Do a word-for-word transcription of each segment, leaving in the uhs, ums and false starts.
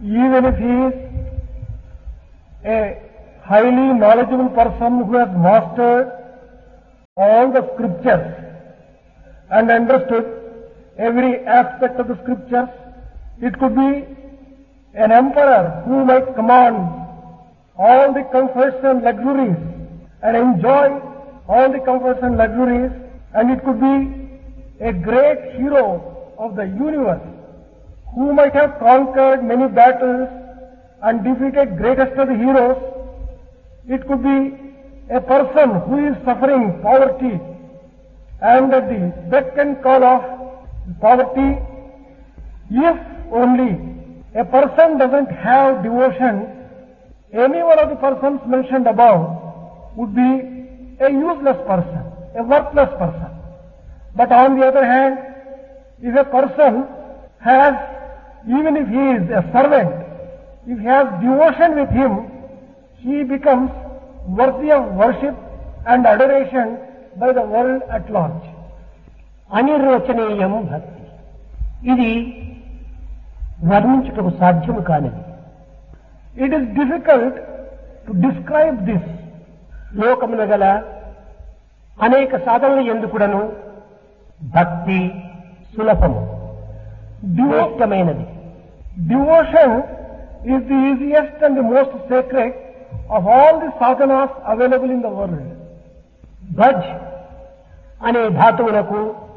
even if he is a highly knowledgeable person who has mastered all the scriptures and understood every aspect of the scriptures. It could be an emperor who might command all the comforts and luxuries and enjoy all the comforts and luxuries, and it could be a great hero of the universe who might have conquered many battles and defeated greatest of the heroes. It could be a person who is suffering poverty, and at the beck and call of poverty, if only a person doesn't have devotion, any one of the persons mentioned above would be a useless person, a worthless person. But on the other hand, if a person has, even if he is a servant, if he has devotion with him, he becomes worthy of worship and adoration by the world at large. అనిర్వచనీయం భక్తి. ఇది వర్ణించుటకు సాధ్యము కానిది. It is difficult to describe this. లోకమున గల అనేక సాధనల యందు కూడాను భక్తి సులభము, శ్రేష్టమైనది. Devotion is the easiest and the most sacred of all the sadhanas available in the world. భజ్ అనే ధాతువులకు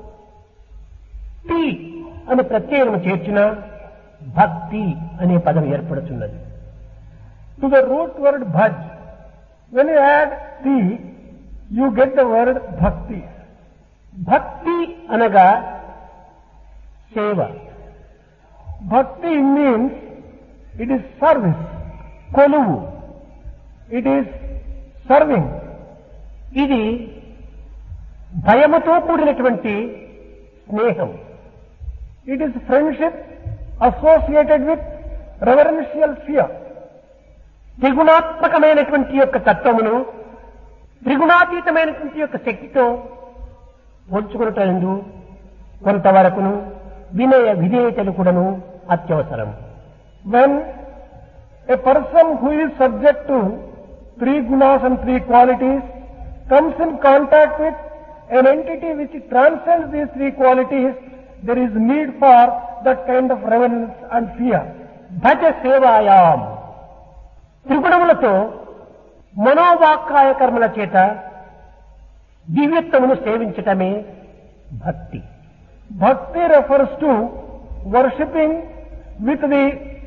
తి అని ప్రత్యయము చేర్చిన భక్తి అనే పదం ఏర్పడుతున్నది. To the root word bhaj, when you add ti, you get the word bhakti. భక్తి అనగా సేవ. Bhakti means it is service, కొలువు. it is serving. ఇది భయముతో కూడినటువంటి స్నేహం. It is friendship associated with reverential fear. త్రిగుణాత్మకమైనటువంటి యొక్క తత్వమును త్రిగుణాతీతమైనటువంటి యొక్క శక్తితో పోల్చుకున్నటందు కొంతవరకును వినయ విధేయతలు కూడాను అత్యవసరం. When a person who is subject to three gunas and three qualities comes in contact with an entity which transcends these three qualities, there is need for that kind of reverence and fear. భజ సేవాయాం. త్రిగుణములతో మనోవాక్కాయ కర్మల చేత దివ్యత్వమును సేవించటమే భక్తి. Bhakti refers to worshipping with the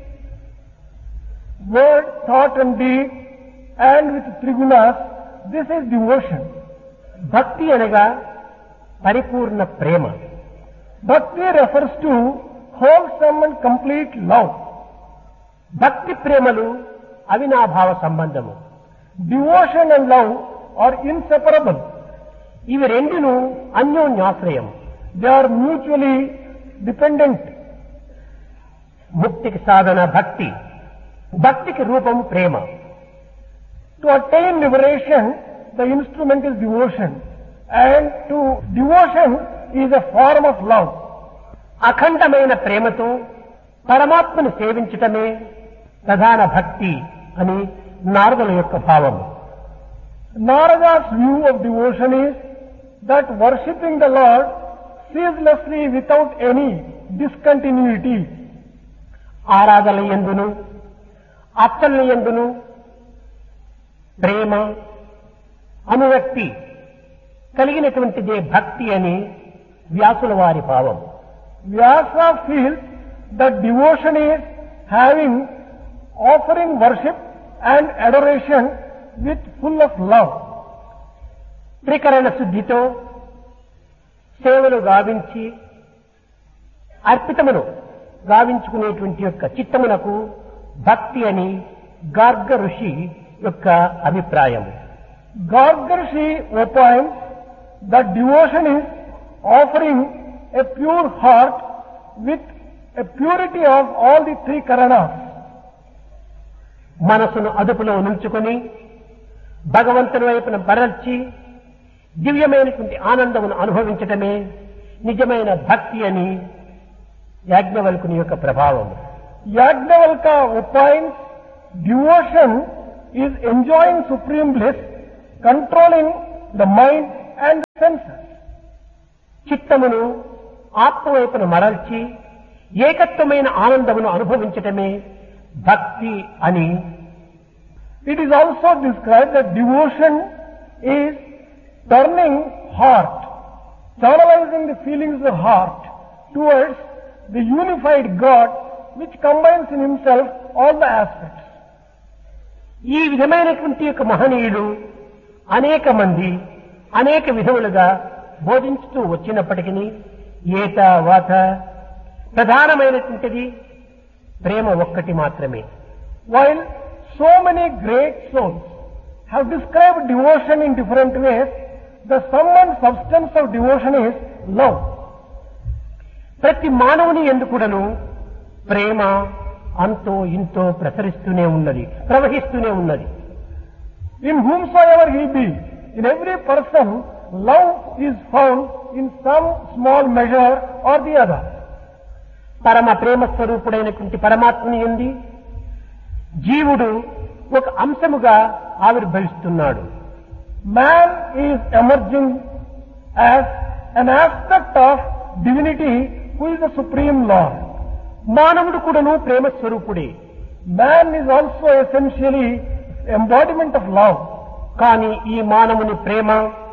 word, thought and deed, and with three gunas. This is devotion. భక్తి అనగా పరిపూర్ణ ప్రేమ. Bhakti refers to wholesome and complete love. భక్తి ప్రేమలు అవినాభావ సంబంధము. Devotion and love are inseparable. ఇవి రెండును అన్యోన్యాశ్రయం. They are mutually dependent. ముక్తికి సాధన భక్తి. భక్తికి రూపం ప్రేమ. To attain liberation, the instrument is devotion, and to devotion is a form of love. అఖండమైన ప్రేమతో పరమాత్మను సేవించటమే ప్రధాన భక్తి అని నారదుల యొక్క భావము. Narada's view of devotion is that worshipping the Lord ceaselessly without any discontinuity. ఆరాధన యందును అర్చనల యందును ప్రేమ అనురక్తి కలిగినటువంటిదే భక్తి అని వ్యాసుల వారి భావం. Vyasa feels that devotion is having, offering worship and adoration with full of love. త్రికరణ శుద్ధితో సేవలు గావించి అర్పితమును గావించుకునేటువంటి యొక్క చిత్తమునకు భక్తి అని గార్గ ఋషి యొక్క అభిప్రాయం. Garga Rishi opines that devotion is offering a pure heart with a purity of all the three karanas. మనసును అదుపులో ఉంచుకొని భగవంతుని వైపున బరల్చి దివ్యమైనటువంటి ఆనందమును అనుభవించటమే నిజమైన భక్తి అని యాజ్ఞవల్కుని యొక్క ప్రభావం. Yajnavalkya opines devotion is enjoying supreme bliss, controlling the mind and the senses. చిత్తమును ఆత్మవైపును మరల్చి ఏకత్వమైన ఆనందమును అనుభవించటమే భక్తి అని. It is also described that devotion is turning heart, channelizing the feelings of the heart towards the unified God which combines in himself all the aspects. ఈ విధమైనటువంటి యొక్క మహనీయులు అనేక మంది అనేక విధములుగా బోధించుతూ వచ్చినప్పటికీ ఏత వాత ప్రధానమైనటువంటిది ప్రేమ ఒక్కటి మాత్రమే. While so many great souls have described devotion in different ways, the sum and substance of devotion is love. ప్రతి మానవుని ఎందుకుడను ప్రేమ అంతో ఇంతో ప్రసరిస్తూనే ఉన్నది, ప్రవహిస్తూనే ఉన్నది. In whomsoever he be, in every person, love is found in some small measure or the other. పరమ ప్రేమ స్వరూపుడైనటువంటి పరమాత్మని యందు జీవుడు ఒక అంశముగా ఆవిర్భవిస్తున్నాడు. Man is emerging as an aspect of divinity who is the supreme Lord. మానవుడు కూడాను ప్రేమ స్వరూపుడే. Man is also essentially embodiment of love. కానీ ఈ మానవుని ప్రేమ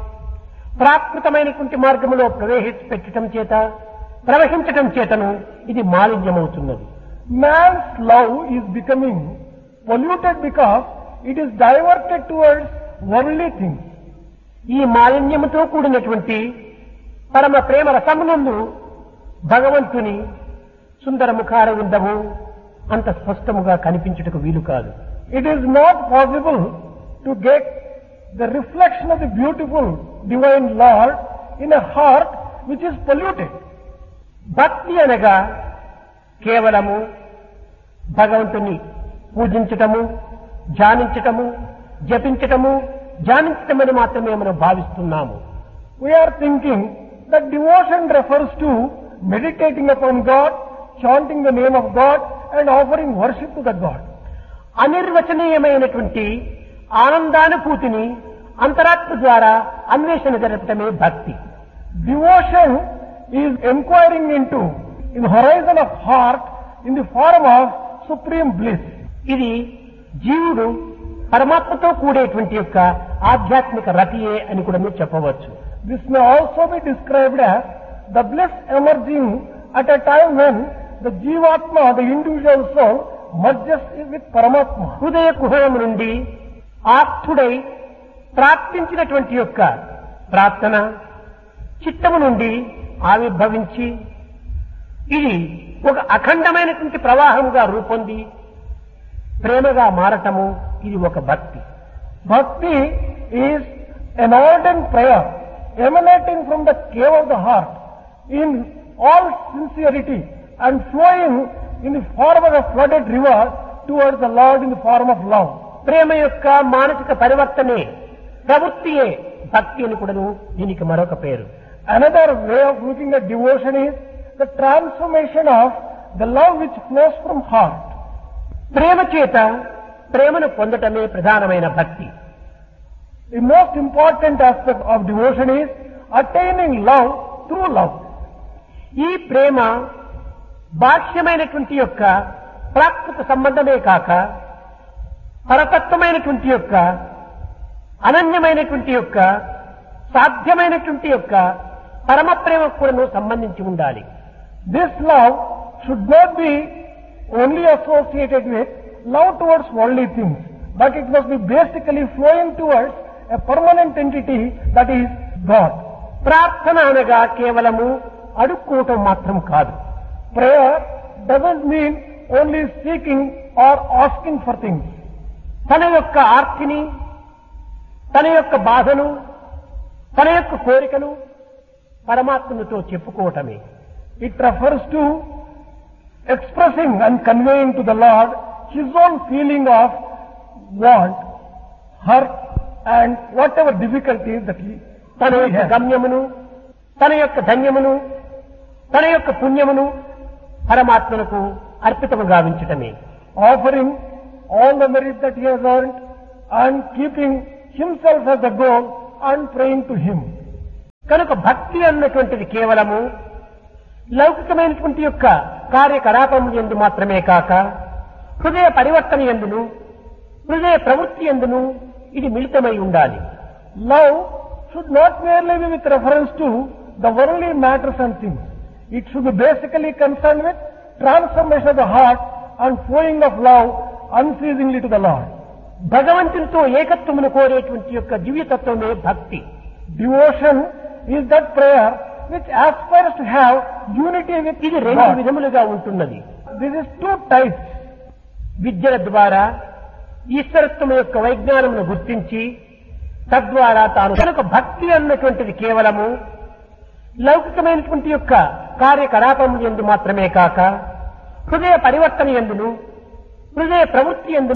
ప్రాకృతమైనటువంటి మార్గములో ప్రవేశపెట్టడం చేత ప్రవహించటం చేతను ఇది మాలిన్యమవుతున్నది. Man's love is becoming polluted because it is diverted towards worldly things. ఈ మాలిన్యముతో కూడినటువంటి పరమ ప్రేమ రసమునందు భగవంతుని సుందర ముఖార విందము అంత స్పష్టముగా కనిపించుటకు వీలు కాదు. It is not possible to get the reflection of the beautiful divine Lord in a heart which is polluted. భక్తి అనగా కేవలము భగవంతుని పూజించటము, ధ్యానించటము, జపించటము, ధ్యానించటమని మాత్రమే మనం భావిస్తున్నాము. We are thinking that devotion refers to meditating upon God, chanting the name of God and offering worship to the God. అనిర్వచనీయమైనటువంటి ఆనందానుభూతిని అంతరాత్మ ద్వారా అన్వేషణ జరపటమే భక్తి. Devotion is inquiring into in the horizon of heart in the form of supreme bliss. ఇది జీవుడు పరమాత్మతో కూడేటువంటి యొక్క ఆధ్యాత్మిక రతియే అని కూడా మీరు చెప్పవచ్చు. This may also be described as the bliss emerging at a time when the Jivatma, the individual soul, merges with Paramatma. హృదయ కుహరం నుండి ఆప్తుడై ప్రార్థించినటువంటి యొక్క ప్రార్థన చిత్తము నుండి ఆవిర్భవించి ఇది ఒక అఖండమైనటువంటి ప్రవాహముగా రూపొంది ప్రేమగా మారటము ఇది ఒక భక్తి. Bhakti is an ardent prayer emanating from the cave of the heart in all sincerity and flowing in the form of a flooded river towards the Lord in the form of love. ప్రేమ యొక్క మానసిక పరివర్తనే ప్రవృత్తియే భక్తి అని కూడాను దీనికి మరొక పేరు. Another way of looking at devotion is the transformation of the love which flows from heart. ప్రేమ చేత ప్రేమను పొందటమే ప్రధానమైన భక్తి. The most important aspect of devotion is attaining love through love. ఈ ప్రేమ బాహ్యమైనటువంటి యొక్క ప్రాకృత సంబంధమే కాక పరతత్వమైనటువంటి యొక్క అనన్యమైనటువంటి యొక్క సాధ్యమైనటువంటి యొక్క పరమ ప్రేమకు కూడా సంబంధించి ఉండాలి. This love should not be only associated with love towards worldly things, but it must be basically flowing towards a permanent entity that is God. ప్రార్థన అనగా కేవలము అడుక్కోవటం మాత్రం కాదు. Prayer doesn't mean only seeking or asking for things. తన యొక్క ఆర్తిని, తన యొక్క బాధను, తన యొక్క కోరికను పరమాత్మతో చెప్పుకోవటమే. It refers to expressing and conveying to the Lord His own feeling of want, hurt and whatever difficulties that He తన యొక్క గమ్యమును, తన యొక్క ధన్యమును, తన యొక్క పుణ్యమును పరమాత్మకు అర్పితము గావించటమే. offering all the merit that he has earned and keeping himself as the goal and praying to him. కనుక భక్తి అన్నటువంటిది కేవలము లౌకికమైనటువంటి యొక్క కార్యకలాపములు యందు మాత్రమే కాక హృదయ పరివర్తన యందును హృదయ ప్రవృత్తి యందును ఇది మిళితమై ఉండాలి. Love should not merely be with reference to the worldly matters and things. It should be basically concerned with transformation of the heart and flowing of love unceasingly to the Lord. భగవంతునితో ఏకత్వమును కోరేటువంటి యొక్క దివ్యతత్వమే భక్తి. Devotion is that prayer which aspires to have unity with ఇది రెండు God. విధములుగా ఉంటున్నది. This is two types. విద్యల ద్వారా ఈశ్వరత్వం యొక్క వైజ్ఞానమును గుర్తించి తద్వారా తాను కనుక భక్తి అన్నటువంటిది కేవలము లౌకికమైనటువంటి యొక్క కార్యకలాపములు యందు మాత్రమే కాక హృదయ పరివర్తన యందును హృదయ ప్రవృత్తి యందు